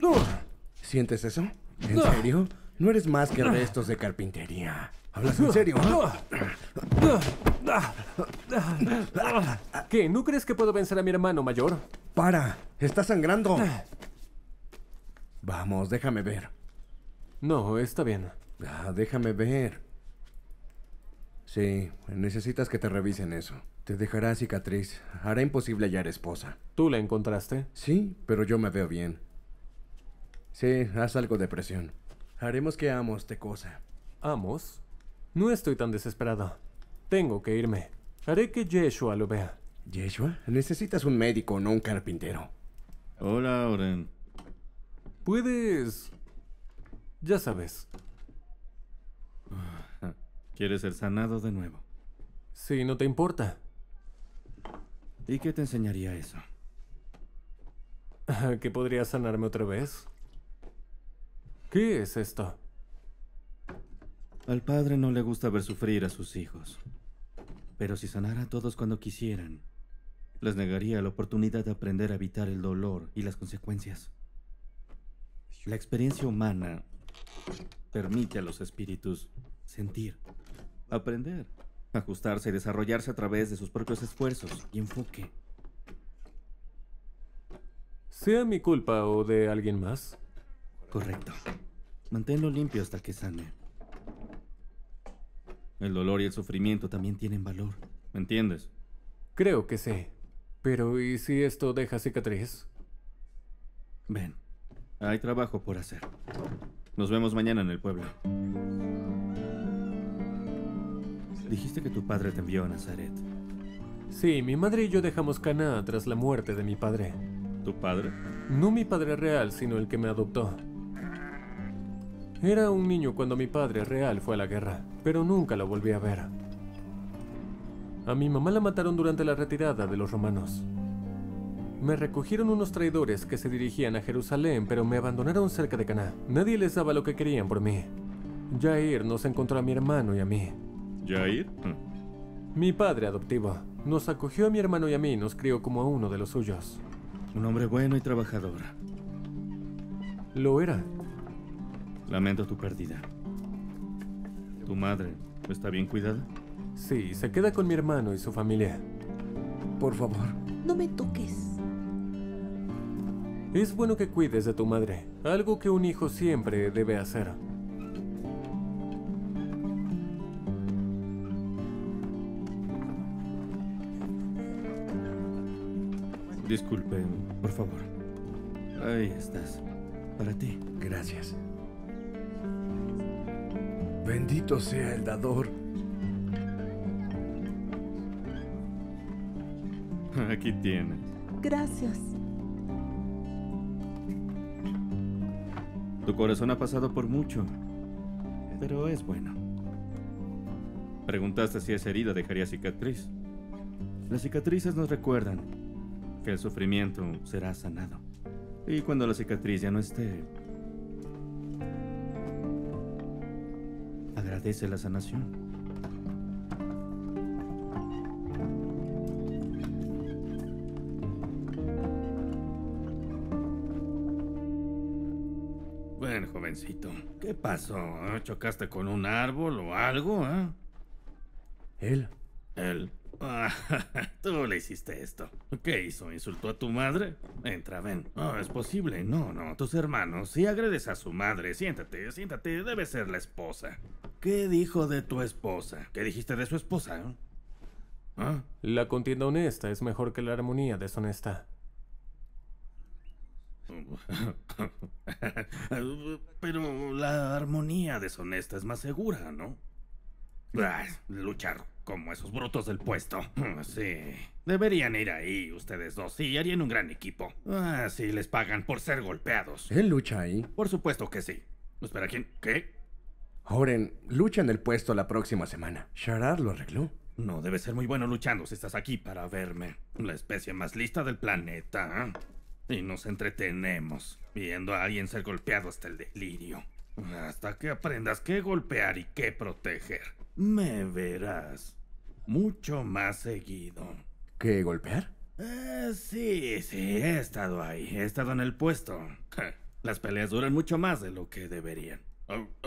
¿Sientes eso? ¿En serio? No eres más que restos de carpintería. ¿Hablas en serio? ¿Qué? ¿No crees que puedo vencer a mi hermano mayor? ¡Para! ¡Está sangrando! Vamos, déjame ver. No, está bien. Déjame ver. Sí, necesitas que te revisen eso. Te dejará cicatriz. Hará imposible hallar esposa. ¿Tú la encontraste? Sí, pero yo me veo bien. Sí, haz algo de presión. Haremos que Amos te cosa. ¿Amos? No estoy tan desesperado. Tengo que irme. Haré que Yeshua lo vea. ¿Yeshua? Necesitas un médico, no un carpintero. Hola, Oren. Puedes... Ya sabes. ¿Quieres ser sanado de nuevo? Si no te importa. ¿Y qué te enseñaría eso? ¿Que podría sanarme otra vez? ¿Qué es esto? Al padre no le gusta ver sufrir a sus hijos. Pero si sanara a todos cuando quisieran, les negaría la oportunidad de aprender a evitar el dolor y las consecuencias. La experiencia humana permite a los espíritus sentir, aprender, ajustarse y desarrollarse a través de sus propios esfuerzos y enfoque. ¿Sea mi culpa o de alguien más? Correcto. Manténlo limpio hasta que sane. El dolor y el sufrimiento también tienen valor. ¿Me entiendes? Creo que sí. Pero ¿y si esto deja cicatriz? Ven, hay trabajo por hacer. Nos vemos mañana en el pueblo. Dijiste que tu padre te envió a Nazaret. Sí, mi madre y yo dejamos Canaán tras la muerte de mi padre. ¿Tu padre? No mi padre real, sino el que me adoptó. Era un niño cuando mi padre real fue a la guerra, pero nunca lo volví a ver. A mi mamá la mataron durante la retirada de los romanos. Me recogieron unos traidores que se dirigían a Jerusalén, pero me abandonaron cerca de Caná. Nadie les daba lo que querían por mí. Jair nos encontró a mi hermano y a mí. ¿Jair? Mi padre adoptivo nos acogió a mi hermano y a mí y nos crió como a uno de los suyos. Un hombre bueno y trabajador. Lo era. Lamento tu pérdida. ¿Tu madre está bien cuidada? Sí, se queda con mi hermano y su familia. Por favor. No me toques. Es bueno que cuides de tu madre, algo que un hijo siempre debe hacer. Disculpe, por favor. Ahí estás. Para ti. Gracias. Bendito sea el dador. Aquí tienes. Gracias. Tu corazón ha pasado por mucho, pero es bueno. Preguntaste si esa herida dejaría cicatriz. Las cicatrices nos recuerdan que el sufrimiento será sanado. Y cuando la cicatriz ya no esté, agradece la sanación. Bueno, jovencito, ¿qué pasó? ¿Chocaste con un árbol o algo, Él. Él. Tú le hiciste esto. ¿Qué hizo? ¿Insultó a tu madre? Entra, ven. No, es posible. No, tus hermanos. Si agredes a su madre, siéntate, siéntate. Debe ser la esposa. ¿Qué dijo de tu esposa? ¿Qué dijiste de su esposa? La contienda honesta es mejor que la armonía deshonesta. Pero la armonía deshonesta es más segura, ¿no? Luchar como esos brutos del puesto. Sí. Deberían ir ahí, ustedes dos. Sí, harían un gran equipo. Sí, les pagan por ser golpeados. ¿Él lucha ahí? Por supuesto que sí. Espera, ¿quién? ¿Qué? Oren, lucha en el puesto la próxima semana. Sharar lo arregló. No, debe ser muy bueno luchando si estás aquí para verme. La especie más lista del planeta. Y nos entretenemos viendo a alguien ser golpeado hasta el delirio. Hasta que aprendas qué golpear y qué proteger. Me verás mucho más seguido. ¿Qué, golpear? Sí, he estado ahí. He estado en el puesto. Las peleas duran mucho más de lo que deberían.